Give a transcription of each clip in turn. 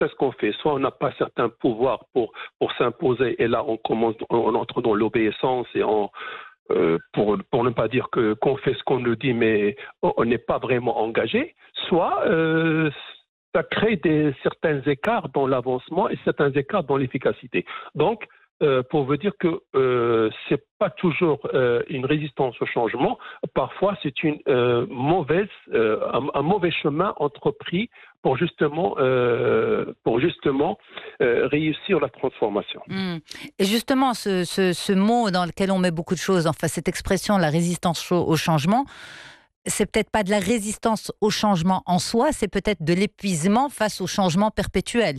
qu'est-ce qu'on fait? Soit on n'a pas certains pouvoirs pour s'imposer, et là on entre dans l'obéissance et pour ne pas dire qu'on fait ce qu'on nous dit, mais on n'est pas vraiment engagé. Soit ça crée certains écarts dans l'avancement et certains écarts dans l'efficacité. Donc, pour vous dire que c'est pas toujours une résistance au changement. Parfois, c'est un mauvais chemin entrepris pour justement réussir la transformation. Et justement, ce mot dans lequel on met beaucoup de choses, enfin cette expression, la résistance au changement, c'est peut-être pas de la résistance au changement en soi, c'est peut-être de l'épuisement face au changement perpétuel.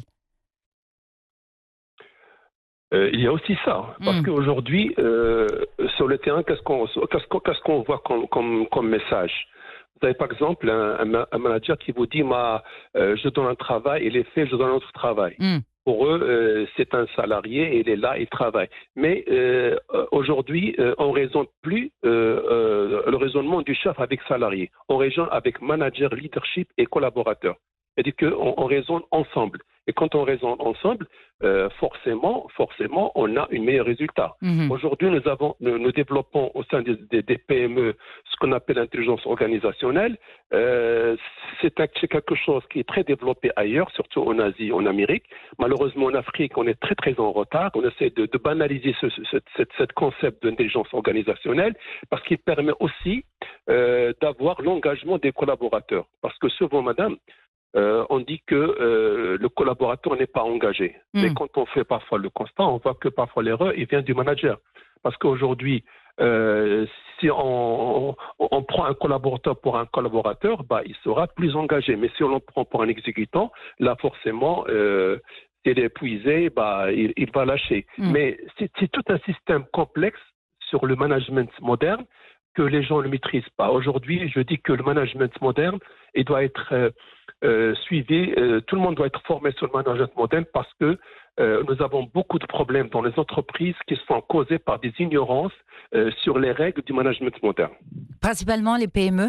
Il y a aussi ça, parce qu'aujourd'hui, sur le terrain, qu'est-ce qu'on voit comme message? Vous avez par exemple un manager qui vous dit je donne un travail et les faits, je donne un autre travail. Pour eux, c'est un salarié, il est là, il travaille. Mais aujourd'hui, on ne raisonne plus le raisonnement du chef avec salarié. On raisonne avec manager, leadership et collaborateur. C'est-à-dire qu'on raisonne ensemble. Et quand on raisonne ensemble, forcément, on a un meilleur résultat. Aujourd'hui, nous développons au sein des PME ce qu'on appelle l'intelligence organisationnelle. C'est quelque chose qui est très développé ailleurs, surtout en Asie, en Amérique. Malheureusement, en Afrique, on est très, très en retard. On essaie de banaliser ce concept d'intelligence organisationnelle parce qu'il permet aussi d'avoir l'engagement des collaborateurs. Parce que souvent, madame, on dit que le collaborateur n'est pas engagé. Mais quand on fait parfois le constat, on voit que parfois l'erreur vient du manager. Parce qu'aujourd'hui, si on prend un collaborateur pour un collaborateur, il sera plus engagé. Mais si on le prend pour un exécutant, là forcément, s'il est épuisé, il va lâcher. Mais c'est tout un système complexe sur le management moderne que les gens ne maîtrisent pas. Aujourd'hui, je dis que le management moderne, il doit être suivi, tout le monde doit être formé sur le management moderne parce que nous avons beaucoup de problèmes dans les entreprises qui sont causés par des ignorances sur les règles du management moderne. Principalement les PME?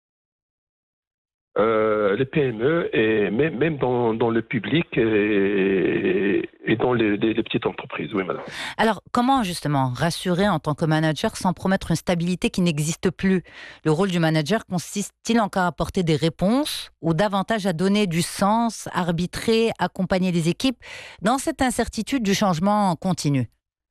Les PME et même dans le public et dans les petites entreprises, oui madame. Alors comment justement rassurer en tant que manager sans promettre une stabilité qui n'existe plus? Le rôle du manager consiste-t-il encore à apporter des réponses ou davantage à donner du sens, arbitrer, accompagner les équipes dans cette incertitude du changement continu?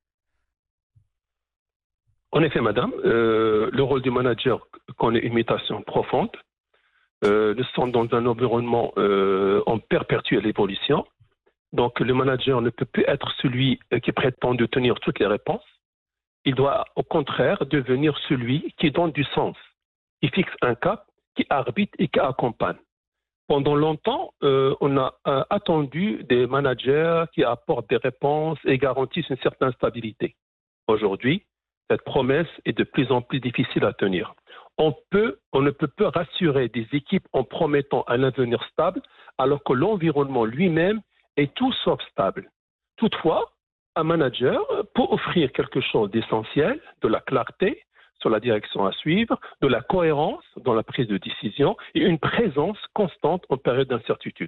En effet madame, le rôle du manager connaît une mutation profonde. Nous sommes dans un environnement en perpétuelle évolution. Donc, le manager ne peut plus être celui qui prétend détenir toutes les réponses. Il doit, au contraire, devenir celui qui donne du sens, qui fixe un cap, qui arbitre et qui accompagne. Pendant longtemps, on a attendu des managers qui apportent des réponses et garantissent une certaine stabilité. Aujourd'hui, cette promesse est de plus en plus difficile à tenir. On ne peut pas rassurer des équipes en promettant un avenir stable alors que l'environnement lui-même est tout sauf stable. Toutefois, un manager peut offrir quelque chose d'essentiel, de la clarté sur la direction à suivre, de la cohérence dans la prise de décision et une présence constante en période d'incertitude.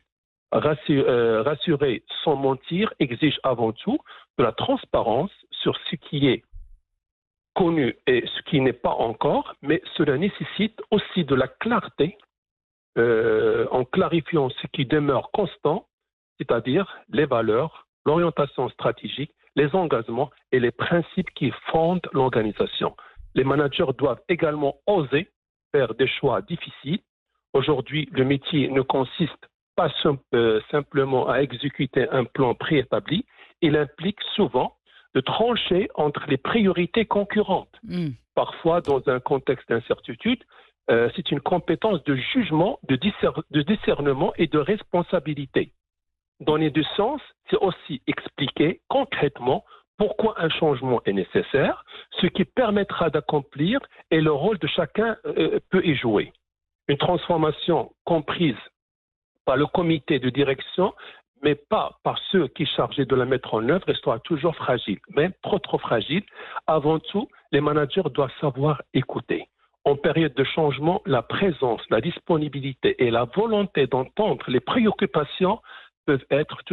Rassurer sans mentir exige avant tout de la transparence sur ce qui est connu et ce qui n'est pas encore, mais cela nécessite aussi de la clarté en clarifiant ce qui demeure constant, c'est-à-dire les valeurs, l'orientation stratégique, les engagements et les principes qui fondent l'organisation. Les managers doivent également oser faire des choix difficiles. Aujourd'hui, le métier ne consiste pas simplement à exécuter un plan préétabli, il implique souvent de trancher entre les priorités concurrentes. Parfois, dans un contexte d'incertitude, c'est une compétence de jugement, de discernement et de responsabilité. Donner du sens, c'est aussi expliquer concrètement pourquoi un changement est nécessaire, ce qui permettra d'accomplir et le rôle de chacun peut y jouer. Une transformation comprise par le comité de direction, mais pas par ceux qui sont chargés de la mettre en œuvre, restera toujours fragile, même trop fragile. Avant tout, les managers doivent savoir écouter. En période de changement, la présence, la disponibilité et la volonté d'entendre les préoccupations peuvent être